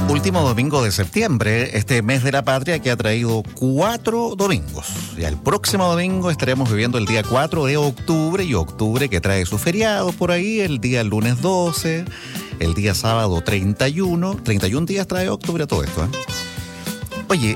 Último domingo de septiembre, este mes de la patria que ha traído 4 domingos. Ya el próximo domingo estaremos viviendo el día 4 de octubre, y octubre que trae sus feriados por ahí, el día lunes 12, el día sábado 31. 31 días trae octubre a todo esto, ¿eh? Oye,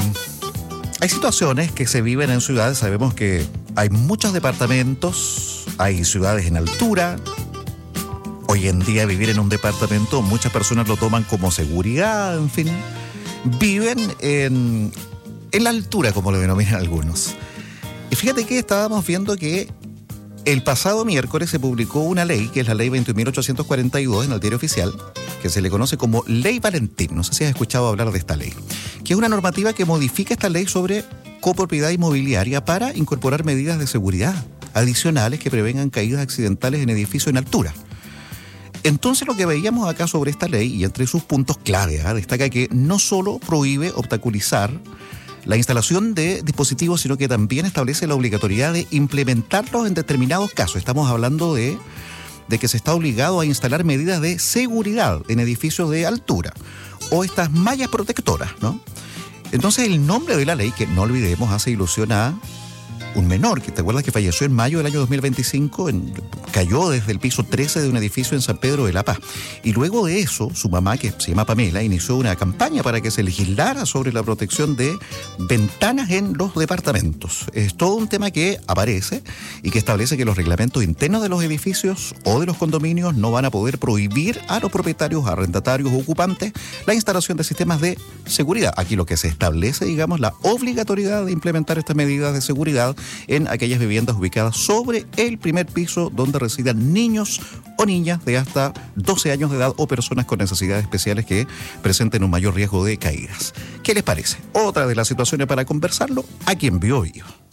hay situaciones que se viven en ciudades. Sabemos que hay muchos departamentos, hay ciudades en altura. Hoy en día vivir en un departamento, muchas personas lo toman como seguridad, en fin. Viven en la altura, como lo denominan algunos. Y fíjate que estábamos viendo que el pasado miércoles se publicó una ley, que es la ley 21.842 en el Diario Oficial, que se le conoce como Ley Valentín. No sé si has escuchado hablar de esta ley, que es una normativa que modifica esta ley sobre copropiedad inmobiliaria para incorporar medidas de seguridad adicionales que prevengan caídas accidentales en edificios en altura. Entonces lo que veíamos acá sobre esta ley, y entre sus puntos clave, destaca que no solo prohíbe obstaculizar la instalación de dispositivos, sino que también establece la obligatoriedad de implementarlos en determinados casos. Estamos hablando de que se está obligado a instalar medidas de seguridad en edificios de altura o estas mallas protectoras, ¿no? Entonces el nombre de la ley, que no olvidemos, hace ilusión a un menor, que te acuerdas que falleció en mayo del año 2025, cayó desde el piso 13 de un edificio en San Pedro de la Paz. Y luego de eso, su mamá, que se llama Pamela, inició una campaña para que se legislara sobre la protección de ventanas en los departamentos. Es todo un tema que aparece y que establece que los reglamentos internos de los edificios o de los condominios no van a poder prohibir a los propietarios, arrendatarios o ocupantes la instalación de sistemas de seguridad. Aquí lo que se establece, digamos, la obligatoriedad de implementar estas medidas de seguridad en aquellas viviendas ubicadas sobre el primer piso donde residan niños o niñas de hasta 12 años de edad o personas con necesidades especiales que presenten un mayor riesgo de caídas. ¿Qué les parece? Otra de las situaciones para conversarlo aquí en Bio Bio.